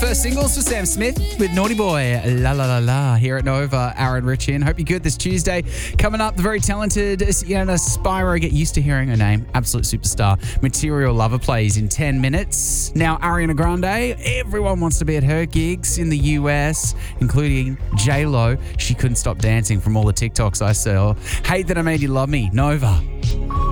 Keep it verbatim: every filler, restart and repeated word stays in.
first singles for Sam Smith with Naughty Boy, La La La La, here at Nova. Aaron Ritchie, and hope you're good this Tuesday. Coming up, the very talented Sienna Spyro. Get used to hearing her name. Absolute superstar. Material Lover plays in ten minutes. Now, Ariana Grande. Everyone wants to be at her gigs in the U S, including J-Lo. She couldn't stop dancing from all the TikToks I saw. Hate That I Made You Love Me, Nova.